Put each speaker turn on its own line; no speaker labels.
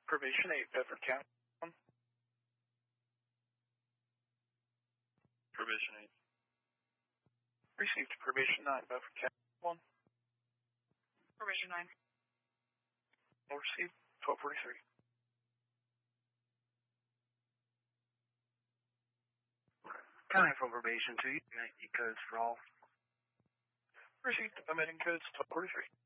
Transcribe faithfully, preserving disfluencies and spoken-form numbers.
Probation eight, Bedford County. Probation eight. Received probation nine, Bedford County. one.
Probation nine.
Will receive twelve forty-three.
County for probation two, you codes for all.
Received omitting codes twelve forty-three.